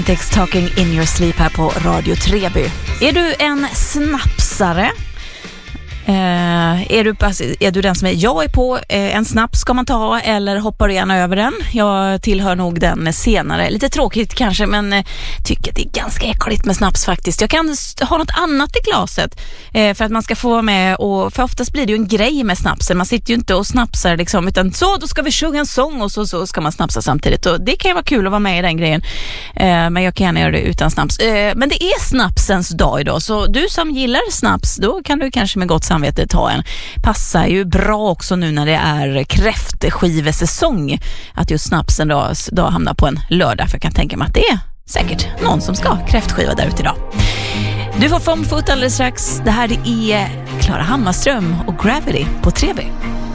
Text Talking in your sleep här på Radio Treby. Är du en snapsare? Är du den som jag är på en snaps ska man ta, eller hoppar du gärna över den? Jag tillhör nog den senare. Lite tråkigt kanske, men tycker det är ganska äckligt med snaps faktiskt. Jag kan ha något annat i glaset för att man ska få vara med, och för oftast blir det ju en grej med snapsen. Man sitter ju inte och snapsar liksom, utan så då ska vi sjunga en sång och så ska man snapsa samtidigt, och det kan ju vara kul att vara med i den grejen. Men jag kan gärna göra det utan snaps. Men det är snapsens dag idag, så du som gillar snaps, då kan du kanske med gott samvete ta en. Passar ju bra också nu när det är kräftskivesäsong att just snapsen då hamnar på en lördag, för jag kan tänka mig att det är säkert någon som ska ha kräftskiva där ute idag. Du får Fomfoot alldeles strax. Det här är Klara Hammarström och Gravity på Treby.